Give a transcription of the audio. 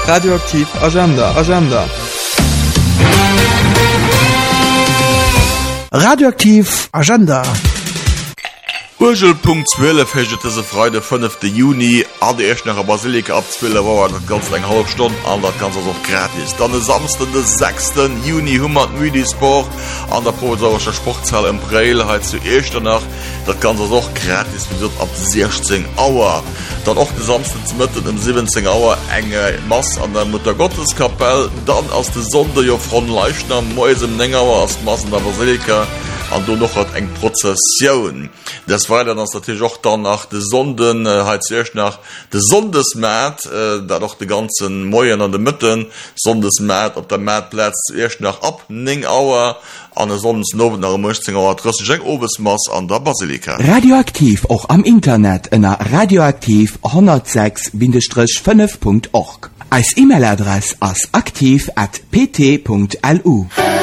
Radioaktiv Agenda. Radioaktiv Agenda. Urgelpunkt 12 heget se Freude 5. Juni an de Echnecher Basilika ab 12 war dat ganz eng halb Stunde an dat ganz auch gratis. Dann de samsten de 6. Juni 100 Müdisport an der Provisaurischer Sportzahl im Breil halt zu Echternach. Dat ganz auch gratis wird ab 16 Auer. Dann auch de samsten mitten im 17 Auer enge Mass an der Mutter Gotteskapelle. Dann aus de Sonde jo von Leichner Mäuse im Nengauer aus Massen der Basilika. Und du noch hat eng Prozession. Das war dann natürlich auch dann nach de Sonden zuerst nach de Sondesmat, da doch die ganzen Mäuen an der Mitten Sondesmat op der Matplatz zuerst nach ab Ningauer an der Sonnensnoven nach Mchtzingauer Trössenschenk Obesmaß an der Basilika. Radioaktiv auch am Internet in radioaktiv 106-5.org. Als E-Mail-Adresse als aktiv@pt.lu.